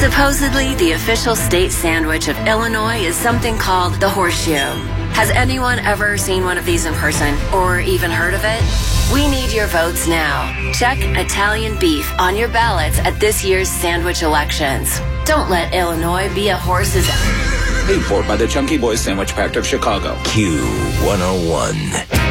Supposedly, the official state sandwich of Illinois is something called the horseshoe. Has anyone ever seen one of these in person or even heard of it? We need your votes now. Check Italian beef on your ballots at this year's sandwich elections. Don't let Illinois be a horse's... Paid for by the Chunky Boys Sandwich Pact of Chicago. Q101.